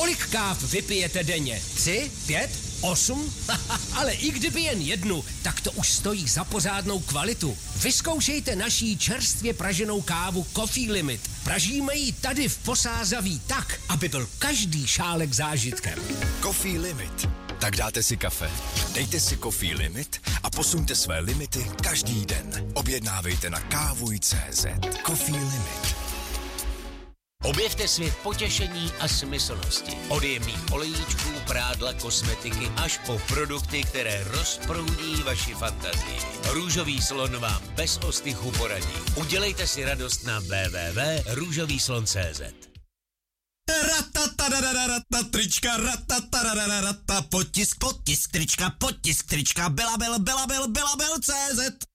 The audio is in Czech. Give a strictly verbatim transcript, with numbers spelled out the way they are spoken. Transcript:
Kolik káv vypijete denně? Tři? Pět? Osm? Ale i kdyby jen jednu, tak to už stojí za pořádnou kvalitu. Vyzkoušejte naší čerstvě praženou kávu Coffee Limit. Pražíme ji tady v Posázaví tak, aby byl každý šálek zážitkem. Coffee Limit. Tak dáte si kafe, dejte si Coffee Limit a posuňte své limity každý den. Objednávejte na kávuj tečka cé zet. Coffee Limit. Objevte svět potěšení a smyslnosti. Od jemných olejíčků, prádla, kosmetiky až po produkty, které rozproudí vaši fantazii. Růžový slon vám bez ostychu poradí. Udělejte si radost na w w w tečka růžový slon tečka cé zet. Ratatadararata, trička, ratatadararata, potisk, potisk, trička, potisk, trička, belabel, belabel, belabel, cé zet.